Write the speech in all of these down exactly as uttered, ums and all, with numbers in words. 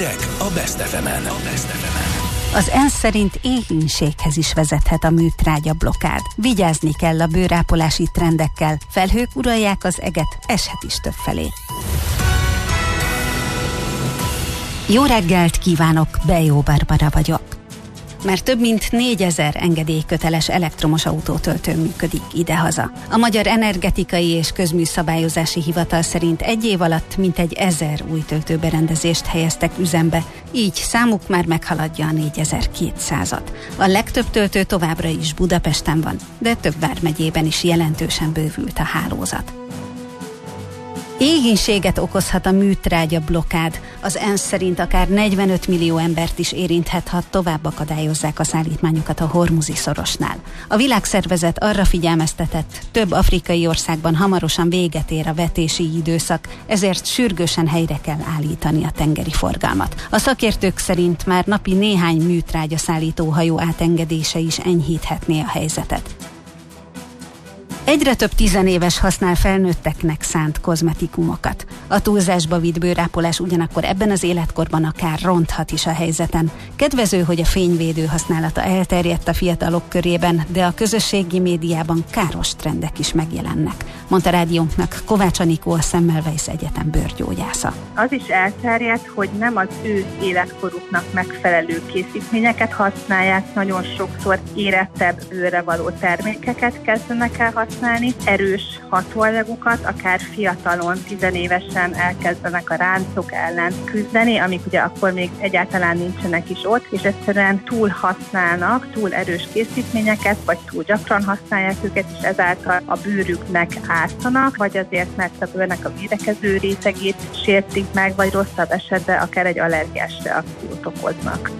Hírek a Best ef emen. A Best ef emen. Az ENSZ szerint éhínséghez is vezethet a műtrágya blokkád. Vigyázni kell a bőrápolási trendekkel, felhők uralják az eget, eshet is többfelé. Jó reggelt kívánok, Bejó Barbara vagyok. Már több mint négyezer engedélyköteles elektromos autótöltő működik idehaza. A Magyar Energetikai és Közműszabályozási Hivatal szerint egy év alatt mintegy ezer új töltőberendezést helyeztek üzembe, így számuk már meghaladja a négyezer-kétszázat. A legtöbb töltő továbbra is Budapesten van, de több vármegyében is jelentősen bővült a hálózat. Éhínséget okozhat a műtrágya blokkád. Az ENSZ szerint akár negyvenöt millió embert is érinthet, ha tovább akadályozzák a szállítmányokat a Hormuzi szorosnál. A világszervezet arra figyelmeztetett, több afrikai országban hamarosan véget ér a vetési időszak, ezért sürgősen helyre kell állítani a tengeri forgalmat. A szakértők szerint már napi néhány műtrágya szállító hajó átengedése is enyhíthetné a helyzetet. Egyre több tizenéves használ felnőtteknek szánt kozmetikumokat. A túlzásba vitt bőrápolás ugyanakkor ebben az életkorban akár ronthat is a helyzeten. Kedvező, hogy a fényvédő használata elterjedt a fiatalok körében, de a közösségi médiában káros trendek is megjelennek, mondta rádiónknak Kovács Anikó, a Semmelweis Egyetem bőrgyógyásza. Az is elterjedt, hogy nem az ő életkoruknak megfelelő készítményeket használják, nagyon sokszor érettebb bőrre való termékeket kezdenek el használni, erős hatóanyagokat, akár fiatalon, tizenévesen elkezdenek a ráncok ellen küzdeni, amik ugye akkor még egyáltalán nincsenek is ott, és egyszerűen túl használnak, túl erős készítményeket, vagy túl gyakran használják őket, és ezáltal a bőrüknek ártanak, vagy azért, mert a bőrnek a védekező rétegét sértik meg, vagy rosszabb esetben akár egy allergiás reakciót okoznak.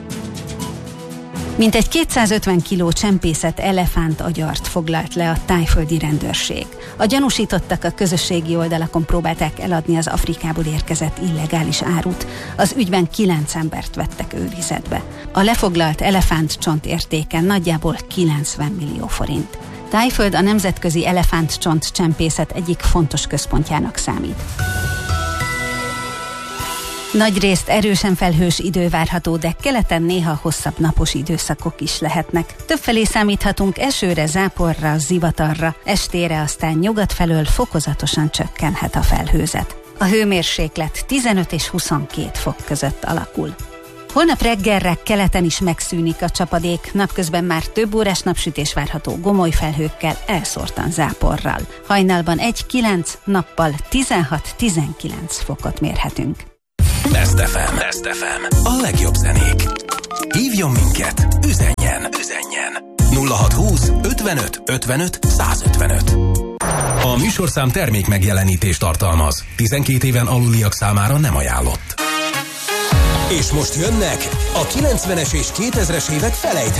Mintegy kétszázötven kiló csempészet elefánt agyart foglalt le a thaiföldi rendőrség. A gyanúsítottak a közösségi oldalakon próbálták eladni az Afrikából érkezett illegális árut. Az ügyben kilenc embert vettek őrizetbe. A lefoglalt elefántcsont értéke nagyjából kilencven millió forint. Thaiföld a nemzetközi elefántcsont csempészet egyik fontos központjának számít. Nagyrészt erősen felhős idő várható, de keleten néha hosszabb napos időszakok is lehetnek. Többfelé számíthatunk esőre, záporra, zivatarra, estére aztán nyugat felől fokozatosan csökkenhet a felhőzet. A hőmérséklet tizenöt és huszonkét fok között alakul. Holnap reggelre keleten is megszűnik a csapadék, napközben már több órás napsütés várható gomoly felhőkkel, elszórtan záporral. Hajnalban egy-kilenc, nappal tizenhat-tizenkilenc fokot mérhetünk. Best ef em. Best ef em. A legjobb zenék. Hívjon minket, üzenjen, üzenjen. nulla hatszázhúsz ötvenöt ötvenöt százötvenöt. A műsorszám termék megjelenítést tartalmaz. tizenkét éven aluliak számára nem ajánlott. És most jönnek a kilencvenes és kétezres évek felejthetetlen